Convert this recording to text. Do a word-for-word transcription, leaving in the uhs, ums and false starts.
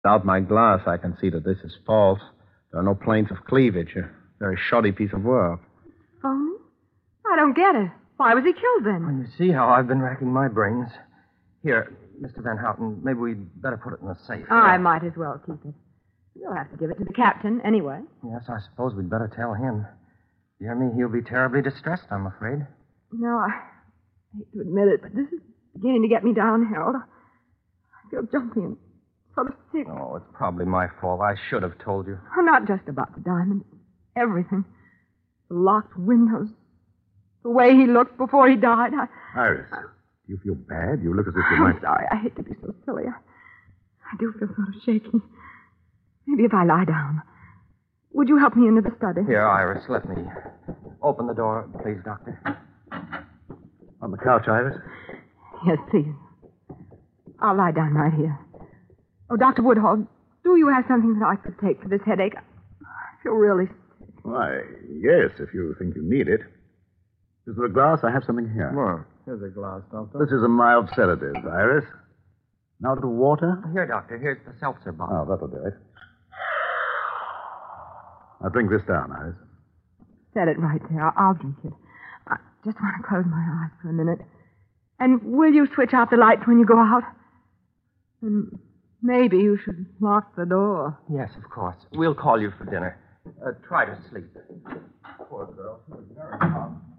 Without my glass, I can see that this is false. There are no planes of cleavage. A very shoddy piece of work. Phony? I don't get it. Why was he killed then? Well, you see how I've been racking my brains. Here, Mister Van Houten, maybe we'd better put it in the safe. I might as well keep it. You'll have to give it to the captain anyway. Yes, I suppose we'd better tell him. Dear me, he'll be terribly distressed, I'm afraid. No, I hate to admit it, but this is beginning to get me down, Harold. I feel jumpy and sort of sick. Oh, it's probably my fault. I should have told you. Not just about the diamond. Everything. The locked windows. The way he looked before he died. I... Iris, do you feel bad? You look as if you I'm might... sorry. I hate to be so silly. I, I do feel sort of shaky. Maybe if I lie down. Would you help me into the study? Here, Iris, let me open the door, please, Doctor. On the couch, Iris? Yes, please. I'll lie down right here. Oh, Doctor Woodhall, do you have something that I could take for this headache? I feel really sick. Why, yes, if you think you need it. Is there a glass? I have something here. Well, here's a glass, Doctor. This is a mild sedative, Iris. Now a little water? Here, Doctor, here's the seltzer bottle. Oh, that'll do it. Now drink this down, Iris. Set it right there. I'll, I'll drink it. I just want to close my eyes for a minute. And will you switch out the lights when you go out? And maybe you should lock the door. Yes, of course. We'll call you for dinner. Uh, try to sleep. Poor girl. She was very calm.